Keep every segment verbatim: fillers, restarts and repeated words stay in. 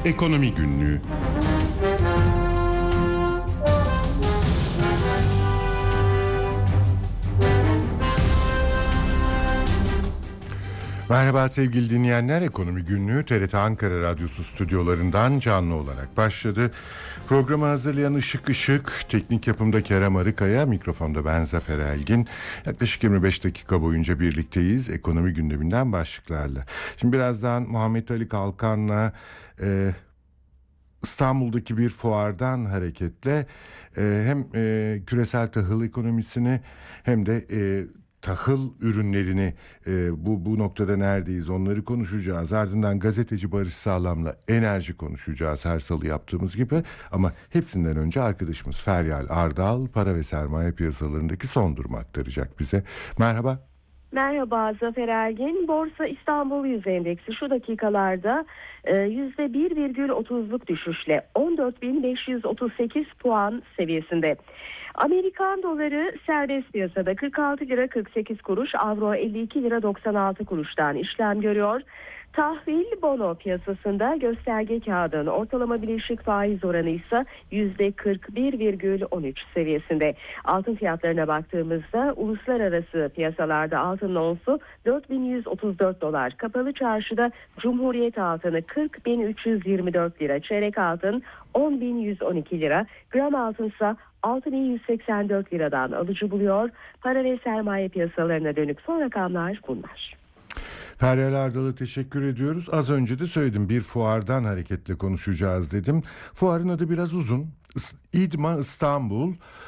Ekonomi Günlüğü. Merhaba sevgili dinleyenler, Ekonomi Günlüğü T R T Ankara Radyosu stüdyolarından canlı olarak başladı. Programı hazırlayan Işık Işık, teknik yapımda Kerem Arıkaya, mikrofonda ben Zafer Elgin. Yaklaşık yirmi beş dakika boyunca birlikteyiz ekonomi gündeminden başlıklarla. Şimdi birazdan Muhammed Ali Kalkan'la e, İstanbul'daki bir fuardan hareketle e, hem e, küresel tahıl ekonomisini hem de e, tahıl ürünlerini e, bu bu noktada neredeyiz onları konuşacağız. Ardından gazeteci Barış Sağlam'la enerji konuşacağız her salı yaptığımız gibi. Ama hepsinden önce arkadaşımız Feryal Ardal para ve sermaye piyasalarındaki son durumu aktaracak bize. Merhaba. Merhaba Zafer Ergin. Borsa İstanbul Yüz Endeksi şu dakikalarda yüzde bir virgül otuzluk düşüşle on dört bin beş yüz otuz sekiz puan seviyesinde. Amerikan doları serbest piyasada kırk altı lira kırk sekiz kuruş, avro elli iki lira doksan altı kuruştan işlem görüyor. Tahvil bono piyasasında gösterge kağıdın ortalama bileşik faiz oranı ise yüzde kırk bir virgül on üç seviyesinde. Altın fiyatlarına baktığımızda uluslararası piyasalarda altın onsu dört bin yüz otuz dört dolar, kapalı çarşıda Cumhuriyet altını kırk bin üç yüz yirmi dört lira, çeyrek altın on bin yüz on iki lira, gram altınsa altı bin yüz seksen dört liradan alıcı buluyor. Para ve sermaye piyasalarına dönük son rakamlar bunlar. Feryal Ardal'a teşekkür ediyoruz. Az önce de söyledim, bir fuardan hareketle konuşacağız dedim. Fuarın adı biraz uzun. İDMA İstanbul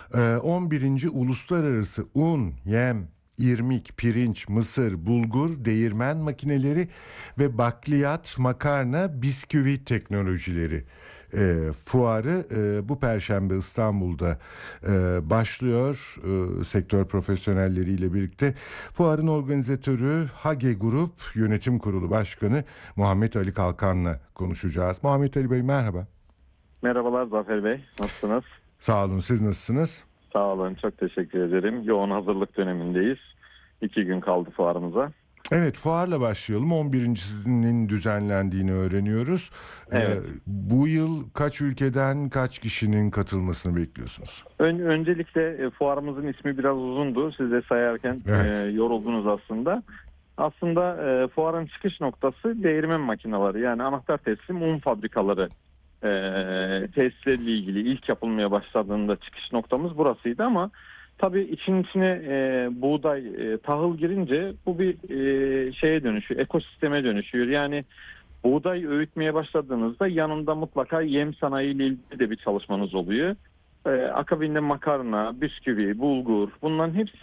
on birinci Uluslararası Un, Yem, İrmik, Pirinç, Mısır, Bulgur, Değirmen Makineleri ve Bakliyat, Makarna, Bisküvi Teknolojileri E, fuarı e, bu Perşembe İstanbul'da e, başlıyor e, sektör profesyonelleriyle birlikte. Fuarın organizatörü Hage Grup Yönetim Kurulu Başkanı Muhammed Ali Kalkan'la konuşacağız. Muhammed Ali Bey merhaba. Merhabalar Zafer Bey, nasılsınız? Sağ olun, siz nasılsınız? Sağ olun, çok teşekkür ederim. Yoğun hazırlık dönemindeyiz. İki gün kaldı fuarımıza. Evet, fuarla başlayalım. on birincisinin düzenlendiğini öğreniyoruz. Evet. Ee, bu yıl kaç ülkeden kaç kişinin katılmasını bekliyorsunuz? Ön, öncelikle e, fuarımızın ismi biraz uzundu. Siz de sayarken Evet. e, yoruldunuz aslında. Aslında e, fuarın çıkış noktası değirmen makineleri, yani anahtar teslim un fabrikaları e, tesisleriyle ilgili ilk yapılmaya başladığında çıkış noktamız burasıydı ama tabii için içine e, buğday, e, tahıl girince bu bir e, şeye dönüşüyor, ekosisteme dönüşüyor. Yani buğday öğütmeye başladığınızda yanında mutlaka yem sanayi ile ilgili de bir çalışmanız oluyor. E, akabinde makarna, bisküvi, bulgur, bunların hepsi